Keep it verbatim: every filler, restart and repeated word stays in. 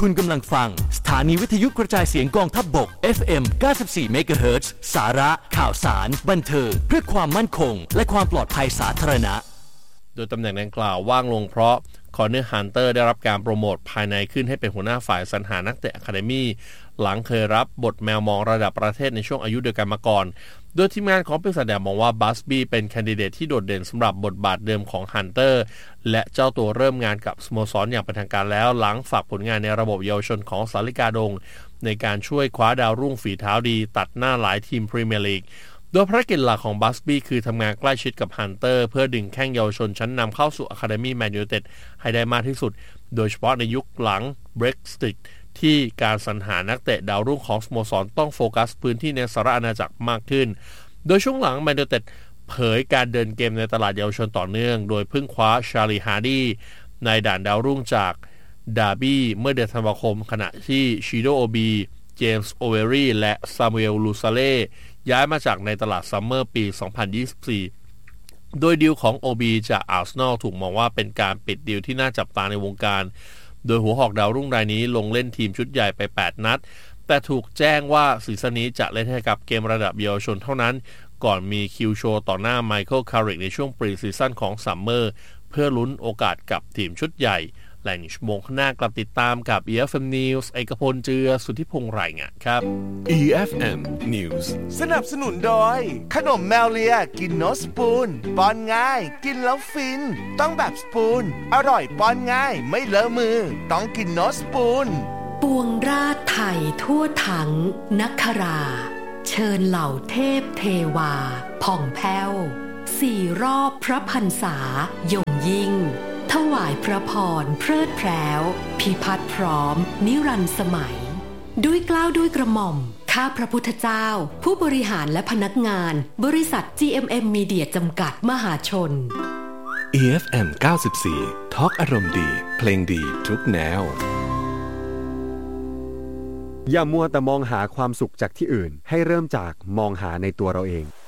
คุณกำลังฟังสถานีวิทยุกระจายเสียงกองทัพบก เอฟ เอ็ม เก้าสิบสี่ เมกะเฮิรตซ์ สาระข่าวสารบันเทิงเพื่อความมั่นคงและความปลอดภัยสาธารณะโดยตำแหน่งดังกล่าวว่างลงเพราะคอนเนอร์ฮันเตอร์ได้รับการโปรโมทภายในขึ้นให้เป็นหัวหน้าฝ่ายสรรหานักเตะอะคาเดมี่หลังเคยรับบทแมวมองระดับประเทศในช่วงอายุเดียวกันมาก่อนโดยทีมงานของปีศาจแดงมองว่าบัสบี้เป็นแคนดิเดตที่โดดเด่นสำหรับบทบาทเดิมของฮันเตอร์และเจ้าตัวเริ่มงานกับสโมสรอย่างเป็นทางการแล้วหลังฝากผลงานในระบบเยาวชนของสาริกาดงในการช่วยคว้าดาวรุ่งฝีเท้าดีตัดหน้าหลายทีมพรีเมียร์ลีกโดยภารกิจหลักของบัสบี้คือทำงานใกล้ชิดกับฮันเตอร์เพื่อดึงแข้งเยาวชนชั้นนำเข้าสู่อะคาเดมี่แมนยูไนเต็ดให้ได้มากที่สุดโดยเฉพาะในยุคหลัง Brexit ที่การสรรหานักเตะดาวรุ่งของสโมสรต้องโฟกัสพื้นที่ในสหรัฐอาณาจักรมากขึ้นโดยช่วงหลังแมนยูไนเต็ดเผยการเดินเกมในตลาดเยาวชนต่อเนื่องโดยเพิ่งคว้าชาลีฮาร์ดีในด่านดาวรุ่งจากดาร์บี้เมื่อเดือนธันวาคมขณะที่ชิโดโอบีเจมส์โอเวอรี่และซามูเอลลูซาเล่ย้ายมาจากในตลาดซัมเมอร์ปี สองพันยี่สิบสี่ โดยดีลของ โอ บี จากอาร์เซนอลถูกมองว่าเป็นการปิดดีลที่น่าจับตาในวงการโดยหัวหอกดาวรุ่งรายนี้ลงเล่นทีมชุดใหญ่ไปแปดนัดแต่ถูกแจ้งว่าซีซั่นนี้จะเล่นให้กับเกมระดับเยาวชนเท่านั้นก่อนมีคิวโชว์ต่อหน้าไมเคิลคาริกในช่วงปรีซีซั่นของซัมเมอร์เพื่อลุ้นโอกาสกับทีมชุดใหญ่และหนึ่งชั่วโมงข้างหน้ากลับติดตามกับ อี เอฟ เอ็ม News เอกพลเจือสุทธิพงษ์รายงานครับอี เอฟ เอ็ม News สนับสนุนโดยขนมแมวเลียกินโนสปูนป้อนง่ายกินแล้วฟินต้องแบบสปูนอร่อยป้อนง่ายไม่เลอะมือต้องกินโนสปูนปวงราชไทยทั่วทั้งนักคราเชิญเหล่าเทพเทวาผ่องแผ้วสี่รอบพระพรรษายงยิ่งถวายพระพรเพลิดเพล้วพิพัฒน์พร้อมนิรันดร์สมัยด้วยเกล้าด้วยกระหม่อมข้าพระพุทธเจ้าผู้บริหารและพนักงานบริษัท จี เอ็ม เอ็ม Media จำกัดมหาชนอี เอฟ เอ็ม เก้าสิบสี่ ทอล์กอารมณ์ดีเพลงดีทุกแนวอย่ามัวแต่มองหาความสุขจากที่อื่นให้เริ่มจากมองหาในตัวเราเอง